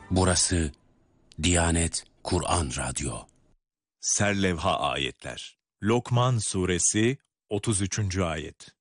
Burası Diyanet Kur'an Radyo. Serlevha ayetler. Lokman suresi 33. ayet.